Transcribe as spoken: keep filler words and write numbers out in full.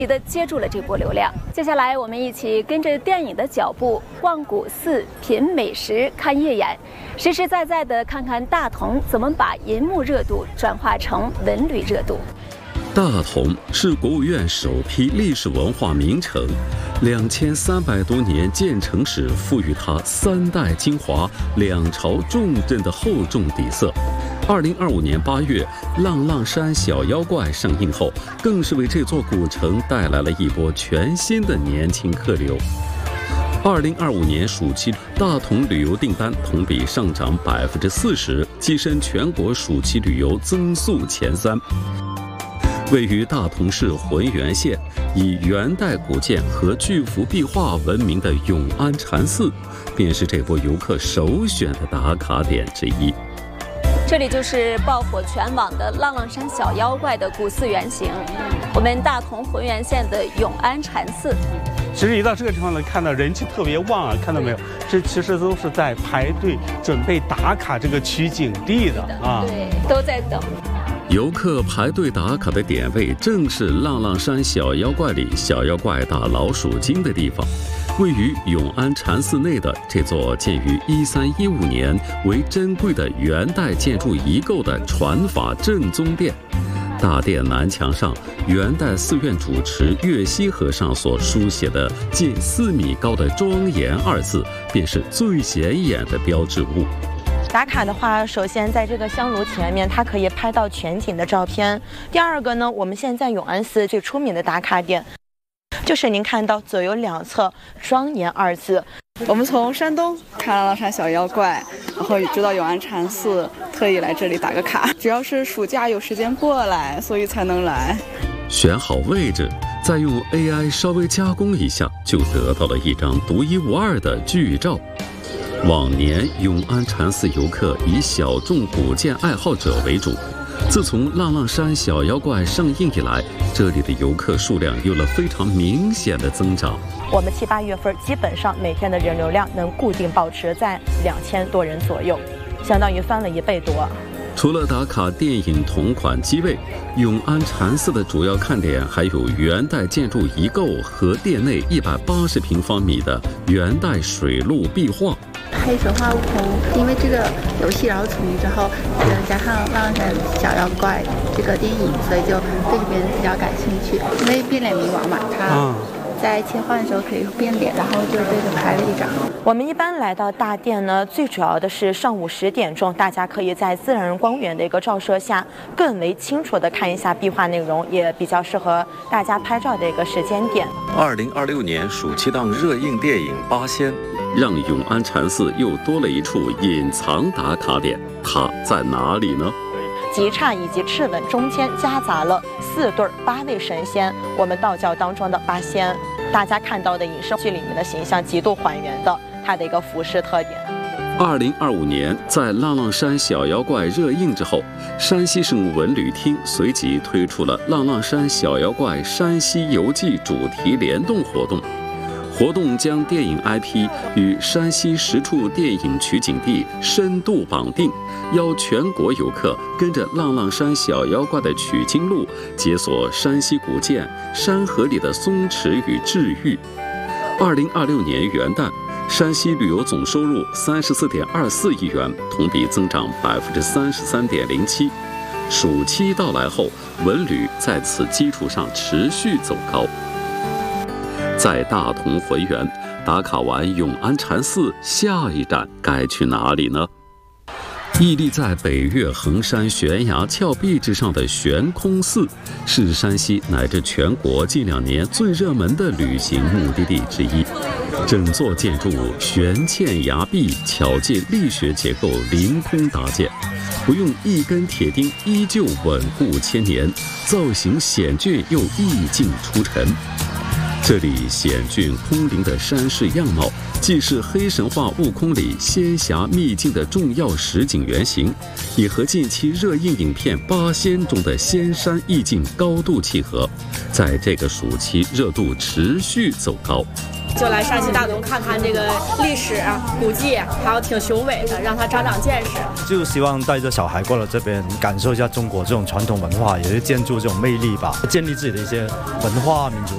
的接住了这波流量。接下来，我们一起跟着电影的脚步，逛古寺、品美食、看夜演，实实在在的看看大同怎么把银幕热度转化成文旅热度。 大同是国务院首批历史文化名城，两千三百多年建成史赋予它三代精华、两朝重镇的厚重底色。二零二五年八月，《浪浪山小妖怪》上映后，更是为这座古城带来了一波全新的年轻客流。二零二五年暑期，大同旅游订单同比上涨百分之四十，跻身全国暑期旅游增速前三。位于大同市浑源县，以元代古建和巨幅壁画闻名的永安禅寺，便是这波游客首选的打卡点之一。 这里就是爆火全网的浪浪山小妖怪的古寺原型，我们大同浑源县的永安禅寺。 其实一到这个地方呢，看到人气特别旺啊，看到没有？这其实都是在排队准备打卡这个取景地的啊， 对，都在等。 游客排队打卡的点位正是浪浪山小妖怪里小妖怪打老鼠精的地方。位于永安禅寺内的这座建于一三一五年、为珍贵的元代建筑遗构的传法正宗殿，大殿南墙上元代寺院主持岳西和尚所书写的近四米高的庄严二字，便是最显眼的标志物。 打卡的话，首先在这个香炉前面，它可以拍到全景的照片。第二个呢，我们现在永安寺最出名的打卡点，就是您看到左右两侧庄严二字。 我们从山东看浪浪山小妖怪，然后知道永安禅寺，特意来这里打个卡。主要是暑假有时间过来，所以才能来。 选好位置，再用 A I 稍微加工一下，就得到了一张独一无二的剧照。往年永安禅寺游客以小众古建爱好者为主，自从浪浪山小妖怪上映以来，这里的游客数量有了非常明显的增长。 我们七八月份基本上每天的人流量能固定保持在两千多人左右，相当于翻了一倍多。 除了打卡电影同款机位，永安禅寺的主要看点还有元代建筑遗构和殿内一百八十平方米的元代水陆壁画。 黑神话悟空，因为这个游戏然后出名之后，呃，加上浪浪山小妖怪这个电影，所以就对这边比较感兴趣。因为变脸冥王嘛，他在切换的时候可以变脸，然后就对着拍了一张。 我们一般来到大殿呢，最主要的是上午十点钟，大家可以在自然光源的一个照射下，更为清楚的看一下壁画内容，也比较适合大家拍照的一个时间点。 二零二六年暑期档热映电影《八仙》。让永安禅寺又多了一处隐藏打卡点，它在哪里呢？ 吉刹以及赤吻中间夹杂了四对八位神仙，我们道教当中的八仙，大家看到的影视剧里面的形象极度还原的它的一个服饰特点。 二零二五年，在浪浪山小妖怪热映之后，山西省文旅厅随即推出了浪浪山小妖怪山西游记主题联动活动。活动将电影 I P 与山西十处电影取景地深度绑定，邀全国游客跟着浪浪山小妖怪的取经路，解锁山西古建、山河里的松弛与治愈。二零二六年元旦，山西旅游总收入三十四点二四亿元，同比增长百分之三十三点零七。暑期到来后，文旅在此基础上持续走高。在大同浑源打卡完永安禅寺，下一站该去哪里呢？屹立在北岳衡山悬崖峭壁之上的悬空寺，是山西乃至全国近两年最热门的旅行目的地之一。整座建筑悬嵌崖壁，巧借力学结构凌空搭建，不用一根铁钉依旧稳固千年，造型险峻又意境出尘。这里险峻空灵的山势样貌，既是黑神话悟空里仙侠秘境的重要实景原型，也和近期热映影片《八仙》中的仙山意境高度契合，在这个暑期热度持续走高。 就来山西大同看看这个历史古迹，还有挺雄伟的，让他长长见识。 就希望带着小孩过来这边感受一下中国这种传统文化，也是建筑这种魅力吧，建立自己的一些文化民族。